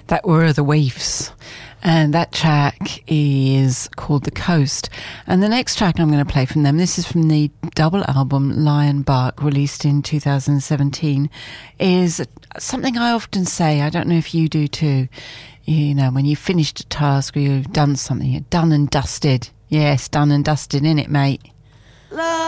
That were the Waifs. And that track is called The Coast. And the next track I'm going to play from them, this is from the double album Lion Bark, released in 2017, is something I often say, I don't know if you do too, you know, when you've finished a task or you've done something, you're done and dusted. Yes, done and dusted, innit, mate? Love.